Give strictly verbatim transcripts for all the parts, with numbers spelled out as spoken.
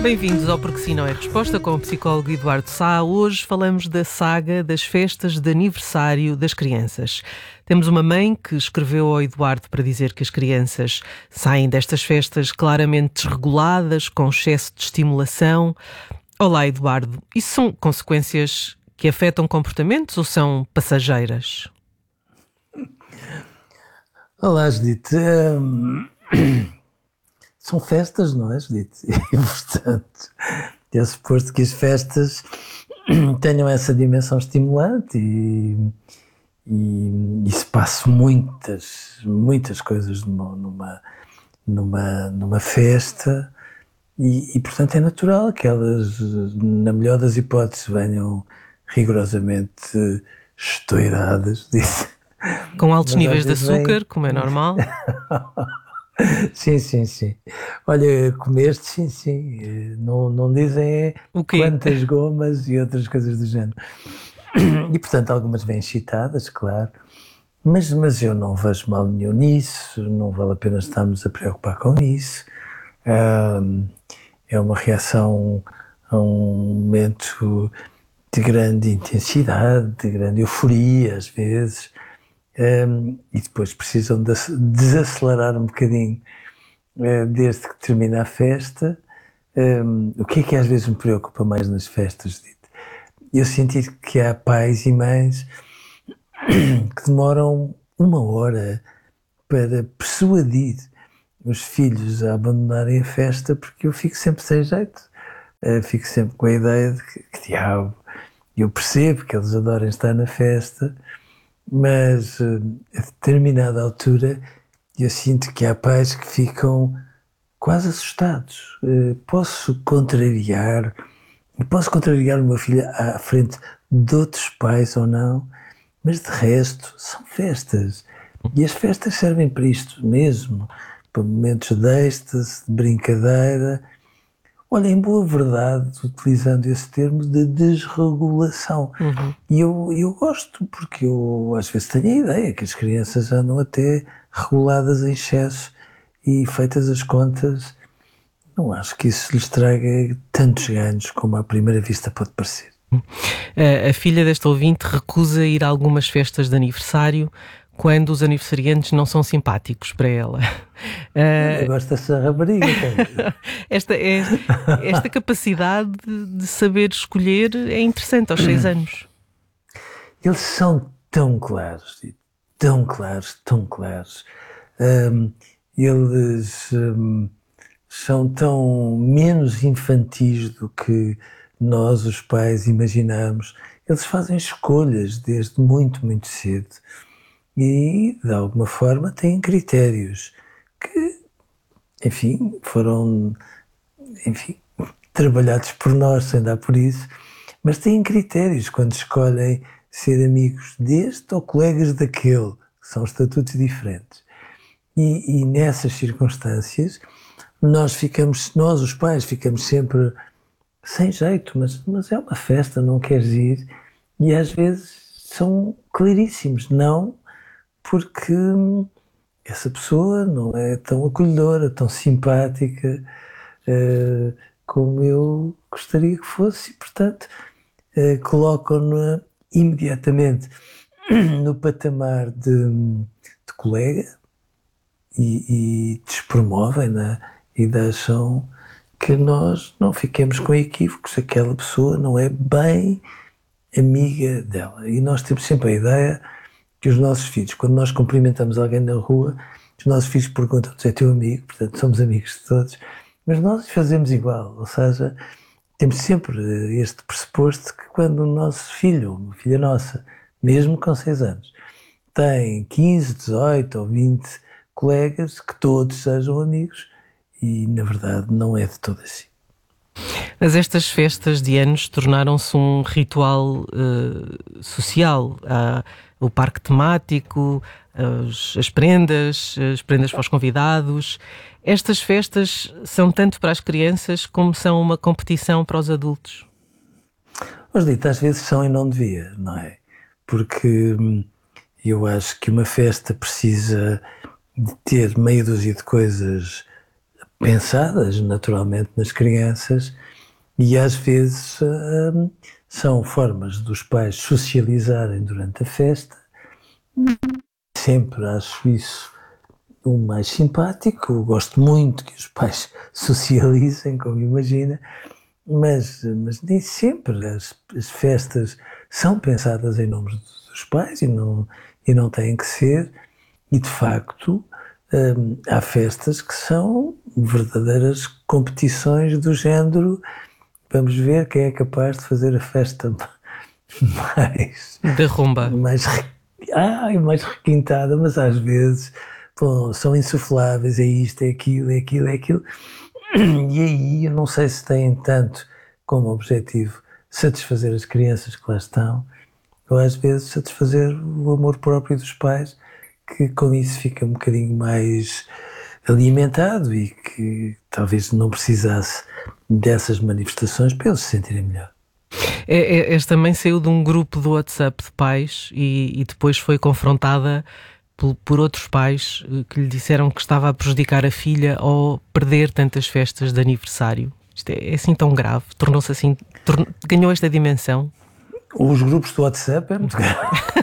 Bem-vindos ao Porque Sim Não É Resposta com o psicólogo Eduardo Sá. Hoje falamos da saga das festas de aniversário das crianças. Temos uma mãe que escreveu ao Eduardo para dizer que as crianças saem destas festas claramente desreguladas, com excesso de estimulação. Olá, Eduardo. Isso são consequências que afetam comportamentos ou são passageiras? Olá, Judite. Hum, são festas, não é, Judite? E, portanto, é suposto que as festas tenham essa dimensão estimulante e, e, e se passam muitas, muitas coisas numa, numa, numa, numa festa e, e, portanto, é natural que elas, na melhor das hipóteses, venham rigorosamente estouradas, disse. Com altos Mas níveis de açúcar, vem... como é normal. Sim, sim, sim. Olha, comeste, sim, sim. Não, não dizem O quê? quantas gomas e outras coisas do género. E, portanto, algumas vêm excitadas, claro. Mas, mas eu não vejo mal nenhum nisso. Não vale a pena estarmos a preocupar com isso. Um, é uma reação a um momento de grande intensidade, de grande euforia, às vezes. Um, e depois precisam de desacelerar um bocadinho uh, desde que termina a festa. Um, o que é que às vezes me preocupa mais nas festas, Dito? Eu senti que há pais e mães que demoram uma hora para persuadir os filhos a abandonarem a festa, porque eu fico sempre sem jeito. Uh, fico sempre com a ideia de que, que diabo, eu percebo que eles adoram estar na festa, mas a determinada altura eu sinto que há pais que ficam quase assustados. Posso contrariar, posso contrariar o meu filho à frente de outros pais ou não, mas de resto são festas. E as festas servem para isto mesmo, para momentos de êxtase, de brincadeira. Olha, em boa verdade, utilizando esse termo de desregulação. Uhum. E eu, eu gosto, porque eu às vezes tenho a ideia que as crianças andam até reguladas em excesso e, feitas as contas, não acho que isso lhes traga tantos ganhos como à primeira vista pode parecer. A, a filha deste ouvinte recusa ir a algumas festas de aniversário quando os aniversariantes não são simpáticos para ela. Uh, gosto dessa rapariga. esta, é, esta capacidade de saber escolher é interessante aos seis anos. Eles são tão claros, tão claros, tão claros. Um, eles um, são tão menos infantis do que nós, os pais, imaginamos. Eles fazem escolhas desde muito, muito cedo. E, de alguma forma, têm critérios que, enfim, foram, enfim, trabalhados por nós, sem dar por isso, mas têm critérios quando escolhem ser amigos deste ou colegas daquele, que são estatutos diferentes. E, e nessas circunstâncias, nós ficamos, nós os pais, ficamos sempre sem jeito, mas, mas é uma festa, não queres ir, e às vezes são claríssimos, não, porque essa pessoa não é tão acolhedora, tão simpática uh, como eu gostaria que fosse, e portanto uh, colocam-na imediatamente no patamar de, de colega e, e despromovem-na e deixam que nós não fiquemos com equívocos, aquela pessoa não é bem amiga dela. E nós temos sempre a ideia que os nossos filhos, quando nós cumprimentamos alguém na rua, os nossos filhos perguntam-nos: é teu amigo? Portanto, somos amigos de todos. Mas nós fazemos igual, ou seja, temos sempre este pressuposto que quando o nosso filho, uma filha nossa, mesmo com seis anos, tem quinze, dezoito ou vinte colegas, que todos sejam amigos, e na verdade não é de todo assim. Mas estas festas de anos tornaram-se um ritual uh, social. Uh, o parque temático, as, as prendas, as prendas para os convidados. Estas festas são tanto para as crianças como são uma competição para os adultos. Mas, dito, às vezes são e não devia, não é? Porque hum, eu acho que uma festa precisa de ter meia dúzia de coisas pensadas naturalmente nas crianças e às vezes hum, são formas dos pais socializarem durante a festa. Sempre acho isso o mais simpático. Eu gosto muito que os pais socializem, como imagina, mas, mas nem sempre as, as festas são pensadas em nome dos pais e não, e não têm que ser. E de facto hum, há festas que são verdadeiras competições do género. Vamos ver quem é capaz de fazer a festa mais de rumba, mais, ai, mais requintada, mas às vezes bom, são insufláveis, é isto, é aquilo, é aquilo, é aquilo. E aí eu não sei se têm tanto como objetivo satisfazer as crianças que lá estão, ou às vezes satisfazer o amor próprio dos pais, que com isso fica um bocadinho mais alimentado e que talvez não precisasse dessas manifestações para eles se sentirem melhor. É, é, esta mãe saiu de um grupo do WhatsApp de pais e, e depois foi confrontada por, por outros pais que lhe disseram que estava a prejudicar a filha ao perder tantas festas de aniversário. Isto é, é assim tão grave? Tornou-se assim, tornou, ganhou esta dimensão? Os grupos do WhatsApp é muito grave.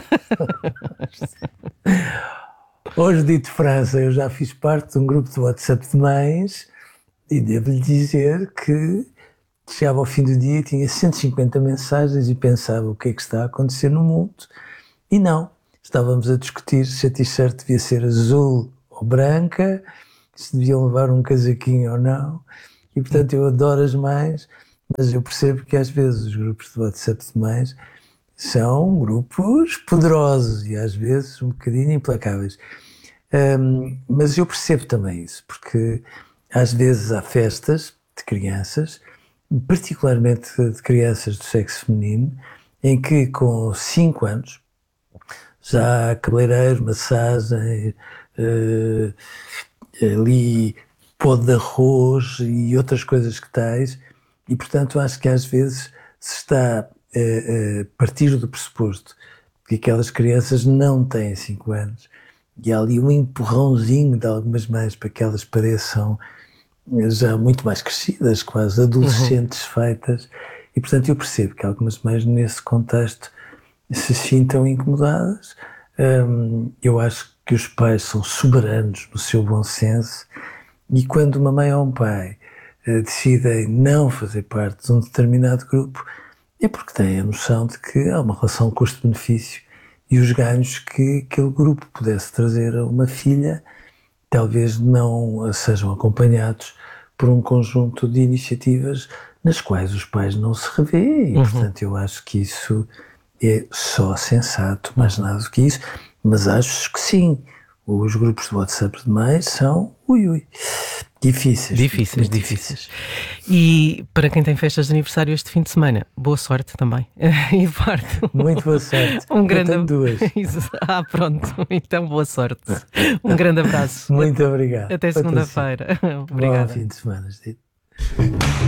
Hoje, dito França, eu já fiz parte de um grupo do WhatsApp de mães e devo-lhe dizer que chegava ao fim do dia e tinha cento e cinquenta mensagens e pensava o que é que está a acontecer no mundo. E não, estávamos a discutir se a t-shirt devia ser azul ou branca, se deviam levar um casaquinho ou não. E portanto eu adoro as mães, mas eu percebo que às vezes os grupos de WhatsApp de mães são grupos poderosos e às vezes um bocadinho implacáveis. Um, mas eu percebo também isso, porque às vezes há festas de crianças, particularmente de crianças do sexo feminino, em que com cinco anos já há cabeleireiro, massagem, uh, ali pó de arroz e outras coisas que tais, e portanto acho que às vezes se está a, a partir do pressuposto que aquelas crianças não têm cinco anos e há ali um empurrãozinho de algumas mães para que elas pareçam já muito mais crescidas, quase adolescentes uhum. feitas, e portanto eu percebo que algumas mães nesse contexto se sintam incomodadas. Um, eu acho que os pais são soberanos no seu bom senso e quando uma mãe ou um pai uh, decidem não fazer parte de um determinado grupo é porque têm a noção de que há uma relação custo-benefício e os ganhos que aquele grupo pudesse trazer a uma filha talvez não sejam acompanhados por um conjunto de iniciativas nas quais os pais não se revêem. E, uhum. portanto, eu acho que isso é só sensato, mais nada do que isso. Mas acho que sim, os grupos de WhatsApp de mães são, ui, ui, difíceis. Difíceis, difíceis. E para quem tem festas de aniversário este fim de semana, boa sorte também. Eduardo. Muito boa sorte. Um grande... Eu tenho duas. Ah, pronto. Então, boa sorte. Um grande abraço. Muito obrigado. Até segunda-feira. Obrigada. Bom fim de semana.